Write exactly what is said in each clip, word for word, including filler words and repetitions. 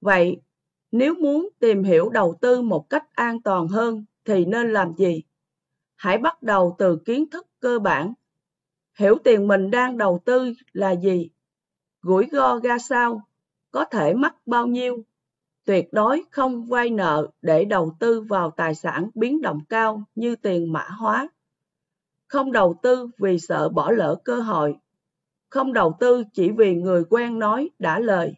Vậy, nếu muốn tìm hiểu đầu tư một cách an toàn hơn thì nên làm gì? Hãy bắt đầu từ kiến thức cơ bản. Hiểu tiền mình đang đầu tư là gì? Rủi ro ra sao? Có thể mắc bao nhiêu? Tuyệt đối không vay nợ để đầu tư vào tài sản biến động cao như tiền mã hóa. Không đầu tư vì sợ bỏ lỡ cơ hội. Không đầu tư chỉ vì người quen nói đã lời.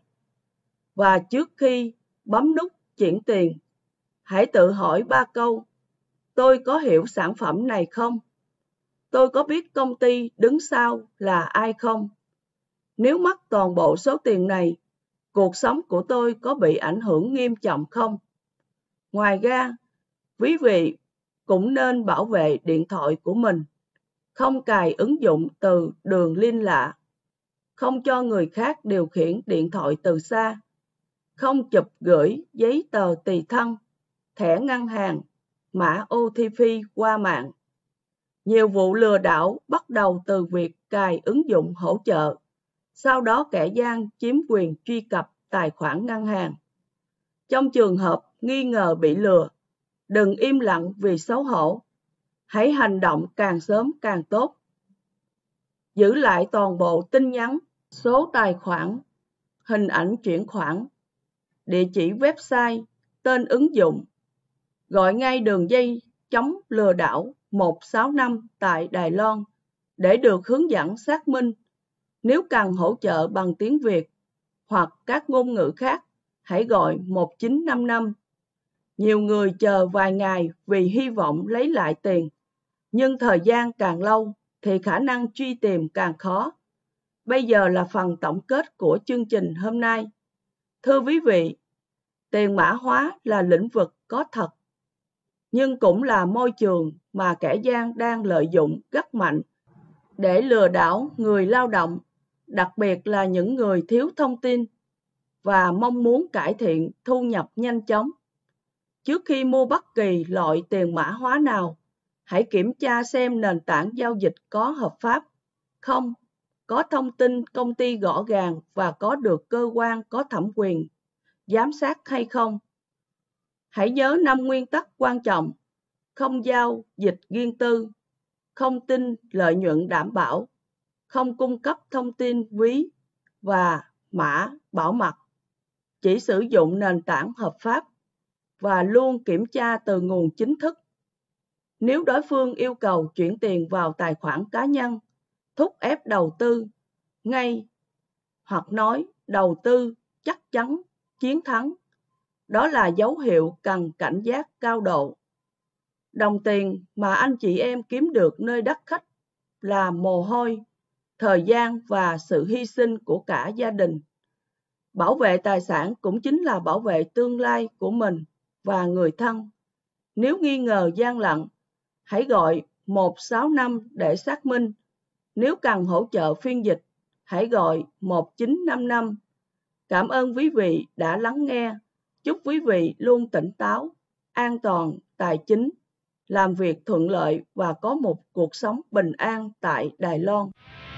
Và trước khi bấm nút chuyển tiền, hãy tự hỏi ba câu. Tôi có hiểu sản phẩm này không? Tôi có biết công ty đứng sau là ai không? Nếu mất toàn bộ số tiền này, cuộc sống của tôi có bị ảnh hưởng nghiêm trọng không? Ngoài ra, quý vị cũng nên bảo vệ điện thoại của mình, không cài ứng dụng từ đường link lạ, không cho người khác điều khiển điện thoại từ xa, không chụp gửi giấy tờ tùy thân, thẻ ngân hàng, mã ô tê pê qua mạng. Nhiều vụ lừa đảo bắt đầu từ việc cài ứng dụng hỗ trợ, sau đó kẻ gian chiếm quyền truy cập tài khoản ngân hàng. Trong trường hợp nghi ngờ bị lừa, đừng im lặng vì xấu hổ. Hãy hành động càng sớm càng tốt. Giữ lại toàn bộ tin nhắn, số tài khoản, hình ảnh chuyển khoản, địa chỉ website, tên ứng dụng. Gọi ngay đường dây chống lừa đảo một sáu năm tại Đài Loan để được hướng dẫn xác minh. Nếu cần hỗ trợ bằng tiếng Việt hoặc các ngôn ngữ khác, hãy gọi một chín năm năm. Nhiều người chờ vài ngày vì hy vọng lấy lại tiền, nhưng thời gian càng lâu thì khả năng truy tìm càng khó. Bây giờ là phần tổng kết của chương trình hôm nay. Thưa quý vị, tiền mã hóa là lĩnh vực có thật, nhưng cũng là môi trường mà kẻ gian đang lợi dụng rất mạnh để lừa đảo người lao động, đặc biệt là những người thiếu thông tin và mong muốn cải thiện thu nhập nhanh chóng. Trước khi mua bất kỳ loại tiền mã hóa nào, hãy kiểm tra xem nền tảng giao dịch có hợp pháp không, có thông tin công ty rõ ràng và có được cơ quan có thẩm quyền giám sát hay không. Hãy nhớ năm nguyên tắc quan trọng: không giao dịch riêng tư, không tin lợi nhuận đảm bảo, không cung cấp thông tin ví và mã bảo mật, chỉ sử dụng nền tảng hợp pháp và luôn kiểm tra từ nguồn chính thức. Nếu đối phương yêu cầu chuyển tiền vào tài khoản cá nhân, thúc ép đầu tư ngay hoặc nói đầu tư chắc chắn chiến thắng, đó là dấu hiệu cần cảnh giác cao độ. Đồng tiền mà anh chị em kiếm được nơi đất khách là mồ hôi, thời gian và sự hy sinh của cả gia đình. Bảo vệ tài sản cũng chính là bảo vệ tương lai của mình và người thân. Nếu nghi ngờ gian lận, hãy gọi một sáu năm để xác minh. Nếu cần hỗ trợ phiên dịch, hãy gọi một chín năm năm. Cảm ơn quý vị đã lắng nghe. Chúc quý vị luôn tỉnh táo, an toàn, tài chính, làm việc thuận lợi và có một cuộc sống bình an tại Đài Loan.